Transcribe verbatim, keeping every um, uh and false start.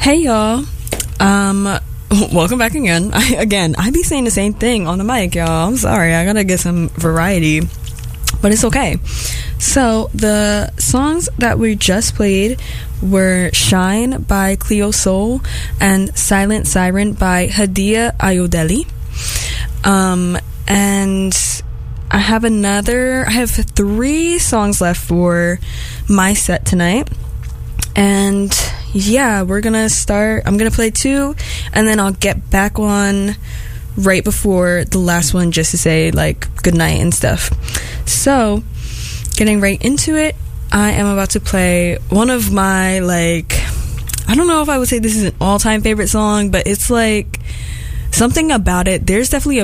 Hey y'all, um, welcome back again. I, again, I be saying the same thing on the mic, y'all. I'm sorry, I gotta get some variety, but it's okay. So the songs that we just played were Shine by Cleo Sol and Silent Siren by Hadia Ayodele. Um, and I have another, I have three songs left for my set tonight. And yeah, we're gonna start, I'm gonna play two, and then I'll get back on right before the last one just to say, like, goodnight and stuff. So, getting right into it, I am about to play one of my, like, I don't know if I would say this is an all-time favorite song, but it's like, something about it, there's definitely a